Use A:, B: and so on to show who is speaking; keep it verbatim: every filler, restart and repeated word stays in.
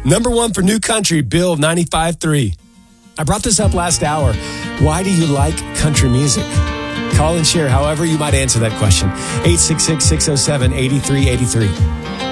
A: Number one for New Country, Bill ninety-five three. I brought this up last hour. Why do you like country music? Call and share however you might answer that question. eight six six, six oh seven, eight three eight three.